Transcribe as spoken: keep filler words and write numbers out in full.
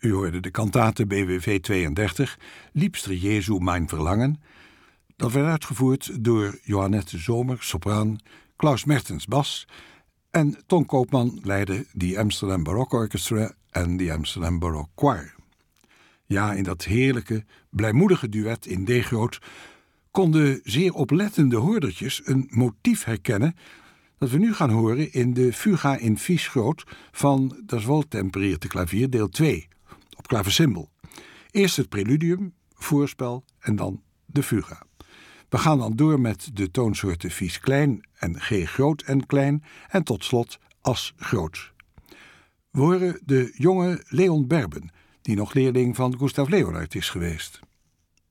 U hoorde de kantate B W V tweeëndertig, Liebster Jesu mijn verlangen. Dat werd uitgevoerd door Joannette Zomer, sopraan, Klaus Mertens, bas en Ton Koopman leidde die Amsterdam Baroque Orchestra en die Amsterdam Baroque Choir. Ja, in dat heerlijke, blijmoedige duet in D-groot konden zeer oplettende hoordertjes een motief herkennen dat we nu gaan horen in de Fuga in Vies groot van Das Wohltemperierte Klavier deel twee op klaversymbol. Eerst het preludium, voorspel en dan de fuga. We gaan dan door met de toonsoorten Vies klein en G groot en klein en tot slot As groot. We horen de jonge Leon Berben, die nog leerling van Gustav Leonhardt is geweest.